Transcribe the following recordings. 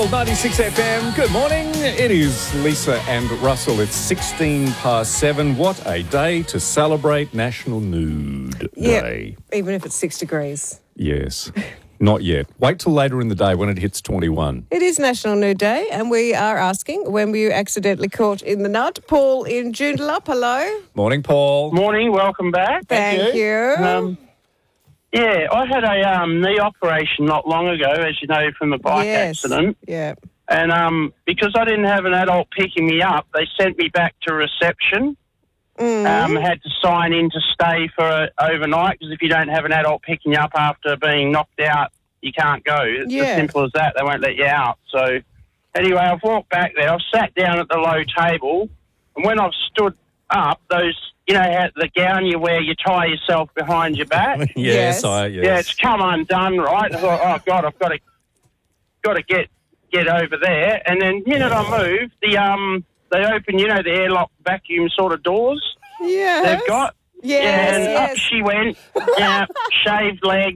96 FM, good morning. It is Lisa and Russell. It's 16 past 7. What a day to celebrate National Nude Day. Even if it's 6 degrees. Yes, not yet. Wait till later in the day when it hits 21. It is National Nude Day, and we are asking, when were you accidentally caught in the nut? Paul in Joondalup, hello. Morning, Paul. Morning, welcome back. Thank you. Yeah, I had a knee operation not long ago, as you know, from a bike accident. Yeah. And because I didn't have an adult picking me up, they sent me back to reception. Had to sign in to stay for overnight, because if you don't have an adult picking you up after being knocked out, you can't go. It's as simple as that. They won't let you out. So anyway, I've walked back there. I've sat down at the low table, and when I've stood up, those... You know, the gown you wear, you tie yourself behind your back. Yes. Yeah, it's come undone, right? I thought, oh God, I've got to get over there. And then, the minute I move, they open, the airlock vacuum sort of doors. Yes. They've got. Up she went. Yeah, shaved leg.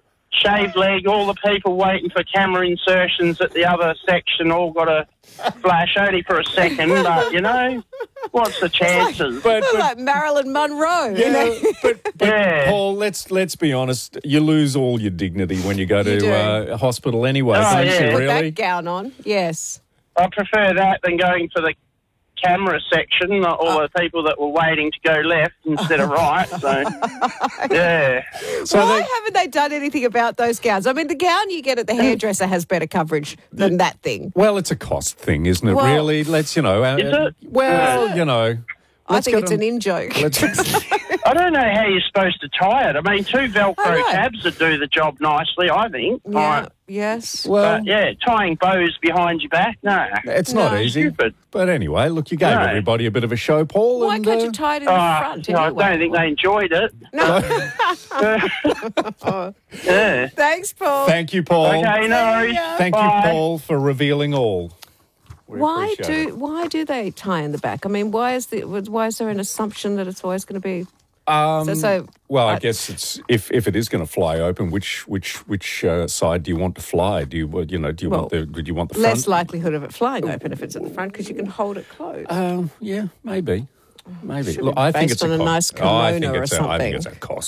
All the people waiting for camera insertions at the other section all got a flash, only for a second, but, what's the chances? But like Marilyn Monroe. But Paul, let's be honest, you lose all your dignity when you go to hospital anyway, don't you, Put really? that gown on, yes. I prefer that than going for the camera section, all the people that were waiting to go left instead of right. So, yeah. So why haven't they done anything about those gowns? I mean, the gown you get at the hairdresser has better coverage than that thing. Well, it's a cost thing, isn't it, really? Let's, Is it? Well, I think it's an in-joke. I don't know how you're supposed to tie it. I mean, 2 Velcro tabs would do the job nicely, I think. Yeah, yes. Well, tying bows behind your back, no. It's not easy. Stupid. But anyway, look, you gave everybody a bit of a show, Paul. Why can't you tie it in the front anyway? I don't think they enjoyed it. No. Thanks, Paul. Thank you, Paul. Okay, no worries. Thank you, Paul, for revealing all. Why do they tie in the back? I mean, why is there an assumption that it's always going to be? Well, I guess it's if it is going to fly open, which side do you want to fly? Do you want the front? Less likelihood of it flying open if it's at the front, because you can hold it closed. Yeah, maybe. Should Look, be I think based it's on a nice kimono or something. I think it's a cost.